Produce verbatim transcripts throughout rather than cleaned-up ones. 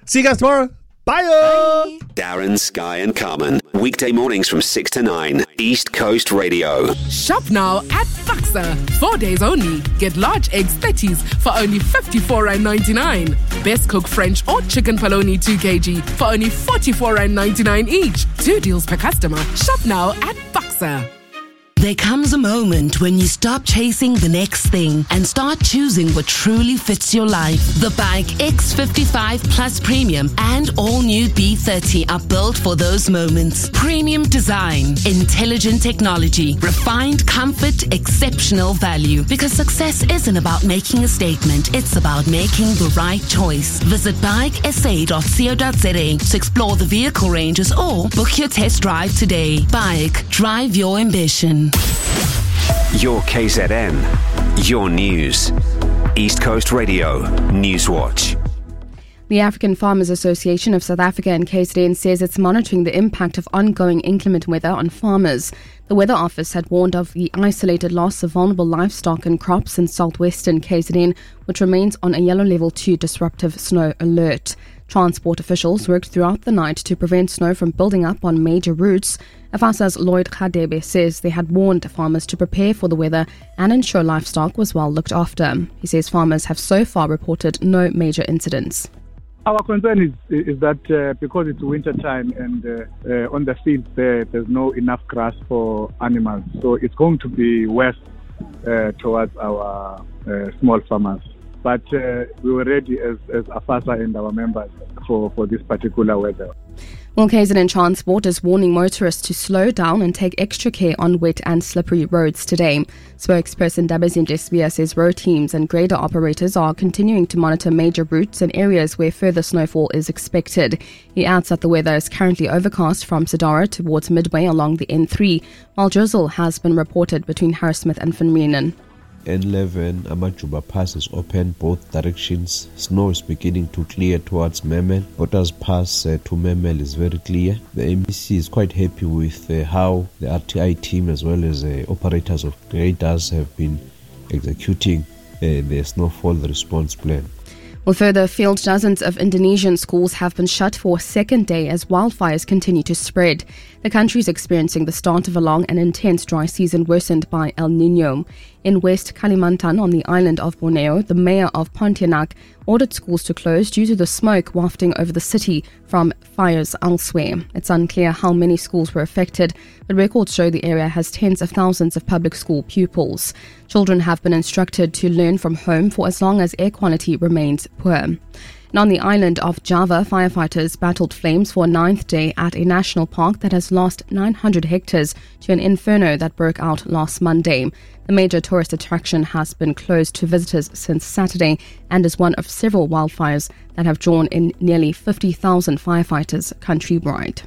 See you guys tomorrow. Bye. Bye. Darren, Sky and Carmen. Weekday mornings from six to nine. East Coast Radio. Shop now at Faxa. Four days only. Get large eggs thirties for only fifty-four rand ninety-nine. Best cook French or chicken polony two kilograms for only forty-four rand ninety-nine each. Two deals per customer. Shop now at Faxa. There comes a moment when you stop chasing the next thing and start choosing what truly fits your life. The Bike X fifty-five Plus Premium and all new B thirty are built for those moments. Premium design, intelligent technology, refined comfort, exceptional value. Because success isn't about making a statement, it's about making the right choice. Visit bike s a dot co dot za to explore the vehicle ranges or book your test drive today. Bike, drive your ambition. Your K Z N, your news. East Coast Radio, Newswatch. The African Farmers Association of South Africa and K Z N says it's monitoring the impact of ongoing inclement weather on farmers. The Weather Office had warned of the isolated loss of vulnerable livestock and crops in southwestern K Z N, which remains on a yellow level two disruptive snow alert. Transport officials worked throughout the night to prevent snow from building up on major routes. AFASA's Lloyd Khadebe says they had warned farmers to prepare for the weather and ensure livestock was well looked after. He says farmers have so far reported no major incidents. Our concern is is that uh, because it's winter time and uh, uh, on the fields there, there's no enough grass for animals. So it's going to be worse uh, towards our uh, small farmers. But uh, we were ready as, as AFASA and our members for, for this particular weather. Well, K Z N Transport is warning motorists to slow down and take extra care on wet and slippery roads today. Spokesperson Dabezinhle Sibiya says road teams and grader operators are continuing to monitor major routes and areas where further snowfall is expected. He adds that the weather is currently overcast from Sidara towards Midway along the N three, while drizzle has been reported between Harrismith and Finrenen. N eleven Amajuba Pass is open both directions. Snow is beginning to clear towards Memel. Otters Pass uh, to Memel is very clear. The M E C is quite happy with uh, how the R T I team as well as uh, operators of graders have been executing uh, the snowfall response plan. Well, further afield, dozens of Indonesian schools have been shut for a second day as wildfires continue to spread. The country is experiencing the start of a long and intense dry season worsened by El Nino. In West Kalimantan on the island of Borneo, the mayor of Pontianak ordered schools to close due to the smoke wafting over the city from fires elsewhere. It's unclear how many schools were affected, but records show the area has tens of thousands of public school pupils. Children have been instructed to learn from home for as long as air quality remains poor. And on the island of Java, firefighters battled flames for a ninth day at a national park that has lost nine hundred hectares to an inferno that broke out last Monday. The major tourist attraction has been closed to visitors since Saturday and is one of several wildfires that have drawn in nearly fifty thousand firefighters countrywide.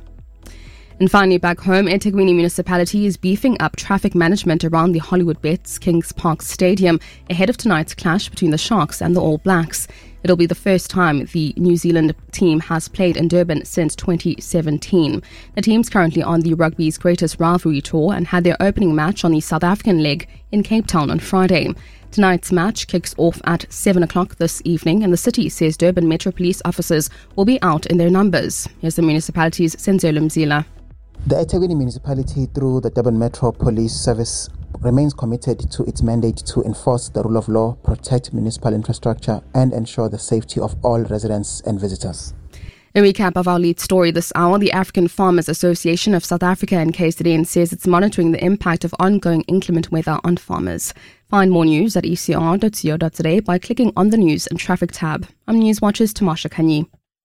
And finally, back home, eThekwini Municipality is beefing up traffic management around the Hollywood Bets Kings Park Stadium ahead of tonight's clash between the Sharks and the All Blacks. It'll be the first time the New Zealand team has played in Durban since twenty seventeen. The team's currently on the rugby's greatest rivalry tour and had their opening match on the South African leg in Cape Town on Friday. Tonight's match kicks off at seven o'clock this evening, and the city says Durban Metro Police officers will be out in their numbers. Here's the municipality's Senzolo Mzila. The eThekwini Municipality, through the Durban Metro Police Service, remains committed to its mandate to enforce the rule of law, protect municipal infrastructure, and ensure the safety of all residents and visitors. A recap of our lead story this hour. The African Farmers Association of South Africa and K Z N says it's monitoring the impact of ongoing inclement weather on farmers. Find more news at e c r dot co dot za by clicking on the News and Traffic tab. I'm Newswatch's Tamasha Kanyi.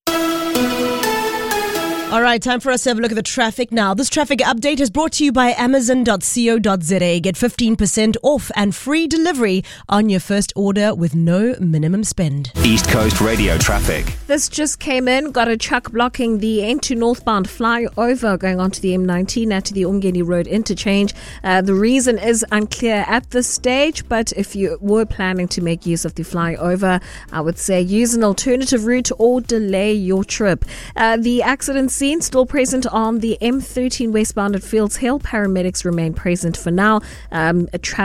All right, time for us to have a look at the traffic now. This traffic update is brought to you by amazon dot co dot za. Get fifteen percent off and free delivery on your first order with no minimum spend. East Coast Radio traffic. This just came in. Got a truck blocking the N two northbound flyover going onto the M nineteen at the Umgeni Road interchange. Uh, the reason is unclear at this stage, but if you were planning to make use of the flyover, I would say use an alternative route or delay your trip. Uh, the accident scene still present on the M thirteen westbound at Fields Hill. Paramedics remain present for now. Um, a traffic